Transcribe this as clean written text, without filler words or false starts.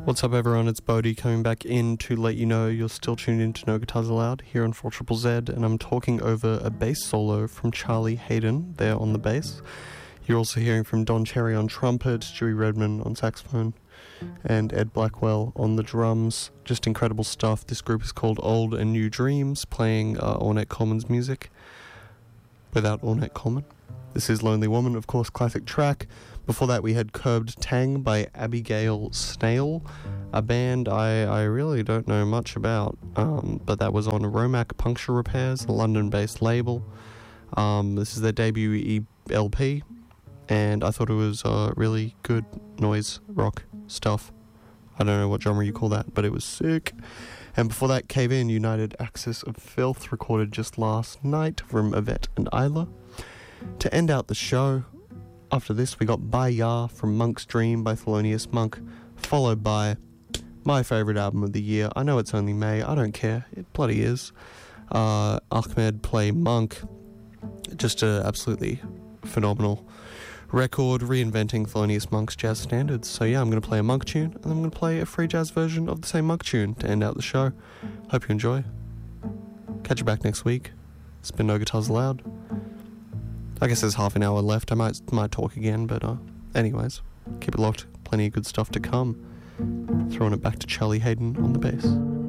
What's up, everyone? It's Bodhi coming back in to let you know you're still tuned in to No Guitars Allowed here on 4ZZZ, and I'm talking over a bass solo from Charlie Hayden there on the bass. You're also hearing from Don Cherry on trumpet, Stewie Redman on saxophone, and Ed Blackwell on the drums. Just incredible stuff. This group is called Old and New Dreams, playing Ornette Coleman's music without Ornette Coleman. This is Lonely Woman, of course, classic track. Before that, we had Curbed Tang by Abigail Snail, a band I really don't know much about, but that was on Romac Puncture Repairs, a London-based label. This is their debut LP, and I thought it was really good noise rock stuff. I don't know what genre you call that, but it was sick. And before that, Cave In, United Axis of Filth, recorded just last night from Yvette and Isla. To end out the show, after this we got By Ya from Monk's Dream by Thelonious Monk, followed by my favourite album of the year. I know it's only May, I don't care, it bloody is. Ahmed Play Monk, just a absolutely phenomenal record reinventing Thelonious Monk's jazz standards. So yeah, I'm going to play a Monk tune, and then I'm going to play a free jazz version of the same Monk tune to end out the show. Hope you enjoy. Catch you back next week. It's been No Guitars Allowed. I guess there's half an hour left. I might talk again, but anyways, keep it locked. Plenty of good stuff to come. Throwing it back to Charlie Hayden on the bass.